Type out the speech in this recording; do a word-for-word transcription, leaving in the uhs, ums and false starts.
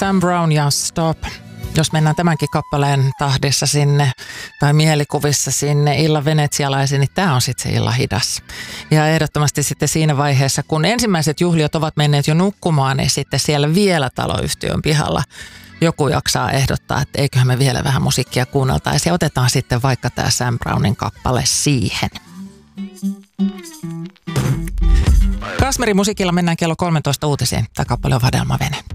Sam Brown ja Stop. Jos mennään tämänkin kappaleen tahdissa sinne tai mielikuvissa sinne illan venetsialaisiin, niin tämä on sitten se illan hidas. Ja ehdottomasti sitten siinä vaiheessa, kun ensimmäiset juhliot ovat menneet jo nukkumaan, niin sitten siellä vielä taloyhtiön pihalla joku jaksaa ehdottaa, että eiköhän me vielä vähän musiikkia kuunneltaisi. Ja otetaan sitten vaikka tämä Sam Brownin kappale siihen. Kasmerin musiikilla mennään kello kolmetoista uutisiin. Tämä kappale on Vadelma Vene.